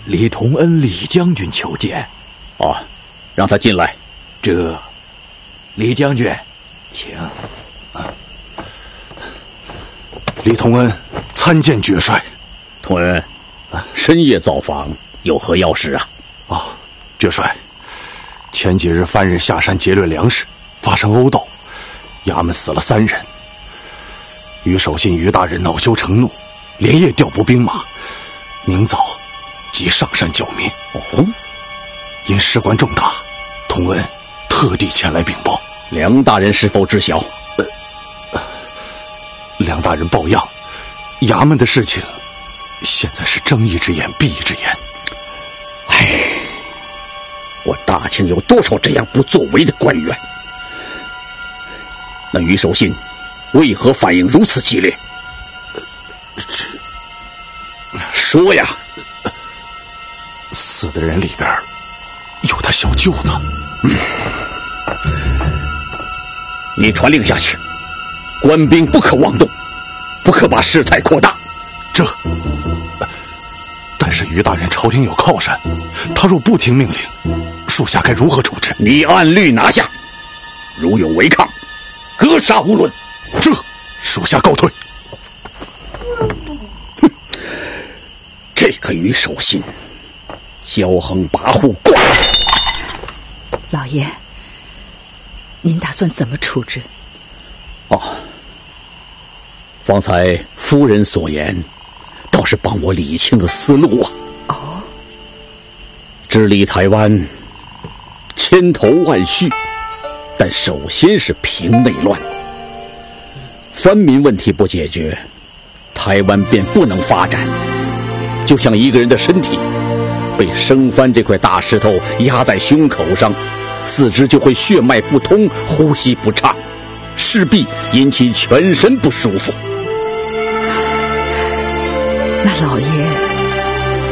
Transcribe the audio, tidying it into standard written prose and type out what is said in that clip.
李同恩李将军求见。 哦，让他进来。 李将军，请。 李同恩参见爵帅。 同恩，深夜造访，有何要事啊？ 哦，爵帅，前几日番人下山劫掠粮食，发生殴斗，衙门死了3人。于守信于大人恼羞成怒，连夜调拨兵马，明早即上山剿灭。 哦， 因事关重大，同恩特地前来禀报。 梁大人是否知晓？ 梁大人抱恙，衙门的事情现在是睁一只眼闭一只眼。 唉，我大清有多少这样不作为的官员？那于守信为何反应如此激烈？说呀！ 死的人里边有他小舅子。 你传令下去，官兵不可妄动，不可把事态扩大。 但是于大人朝廷有靠山，他若不听命令，属下该如何处置？ 你按律拿下，如有违抗，格杀无论。 属下告退。 哼，这个于守信骄横跋扈，惯。 老爷，您打算怎么处置？ 方才夫人所言倒是帮我理清了思路啊。治理台湾千头万绪，但首先是平内乱。藩民问题不解决，台湾便不能发展。就像一个人的身体被生番这块大石头压在胸口上，四肢就会血脉不通，呼吸不畅，势必引起全身不舒服。 那老爷